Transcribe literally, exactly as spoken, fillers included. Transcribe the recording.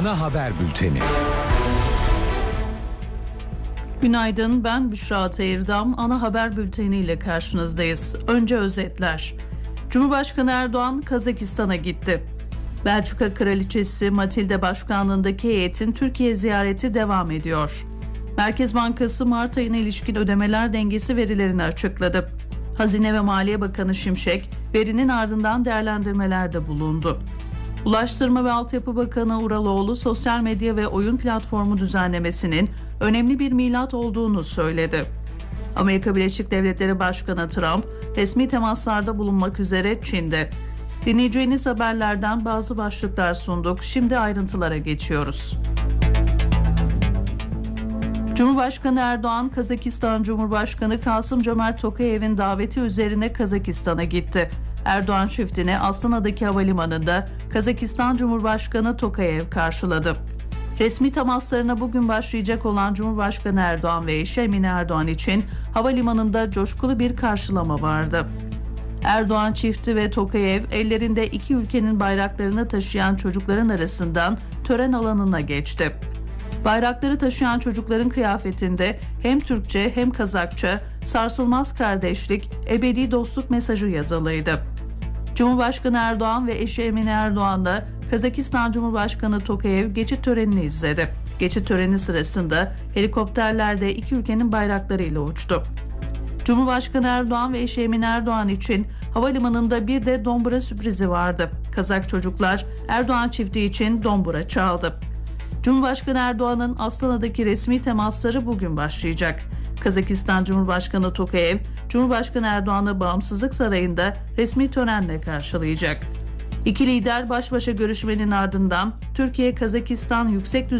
Ana haber bülteni. Günaydın, ben Büşra Atayırdam. Ana haber bülteniyle karşınızdayız. Önce özetler. Cumhurbaşkanı Erdoğan Kazakistan'a gitti. Belçika Kraliçesi Matilde başkanlığındaki heyetin Türkiye ziyareti devam ediyor. Merkez Bankası Mart ayına ilişkin ödemeler dengesi verilerini açıkladı. Hazine ve Maliye Bakanı Şimşek, verinin ardından değerlendirmelerde bulundu. Ulaştırma ve Altyapı Bakanı Uraloğlu, sosyal medya ve oyun platformu düzenlemesinin önemli bir milat olduğunu söyledi. Amerika Birleşik Devletleri Başkanı Trump, resmi temaslarda bulunmak üzere Çin'de. Dinleyeceğiniz haberlerden bazı başlıklar sunduk. Şimdi ayrıntılara geçiyoruz. Cumhurbaşkanı Erdoğan, Kazakistan Cumhurbaşkanı Kasım-Cömert Tokayev'in daveti üzerine Kazakistan'a gitti. Erdoğan çiftini Astana'daki havalimanında Kazakistan Cumhurbaşkanı Tokayev karşıladı. Resmi temaslarına bugün başlayacak olan Cumhurbaşkanı Erdoğan ve eşi Emine Erdoğan için havalimanında coşkulu bir karşılama vardı. Erdoğan çifti ve Tokayev ellerinde iki ülkenin bayraklarını taşıyan çocukların arasından tören alanına geçti. Bayrakları taşıyan çocukların kıyafetinde hem Türkçe hem Kazakça sarsılmaz kardeşlik, ebedi dostluk mesajı yazılıydı. Cumhurbaşkanı Erdoğan ve eşi Emine Erdoğan da Kazakistan Cumhurbaşkanı Tokayev geçit törenini izledi. Geçit töreni sırasında helikopterlerde iki ülkenin bayraklarıyla uçtu. Cumhurbaşkanı Erdoğan ve eşi Emine Erdoğan için havalimanında bir de dombura sürprizi vardı. Kazak çocuklar Erdoğan çifti için dombura çaldı. Cumhurbaşkanı Erdoğan'ın Astana'daki resmi temasları bugün başlayacak. Kazakistan Cumhurbaşkanı Tokayev, Cumhurbaşkanı Erdoğan'ı Bağımsızlık Sarayı'nda resmi törenle karşılayacak. İki lider baş başa görüşmenin ardından Türkiye-Kazakistan Yüksek Düzey